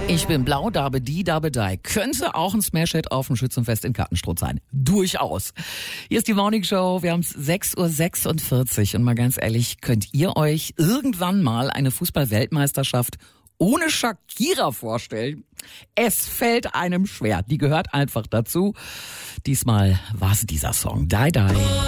Ich bin blau, Dabe die, Dabe dei. Könnte auch ein Smash-Hit auf dem Schützenfest in Kattenstruth sein. Durchaus. Hier ist die Morning Show. Wir haben es 6:46 Uhr. Und mal ganz ehrlich, könnt ihr euch irgendwann mal eine Fußball-Weltmeisterschaft ohne Shakira vorstellen? Es fällt einem schwer. Die gehört einfach dazu. Diesmal war es dieser Song. Die, die.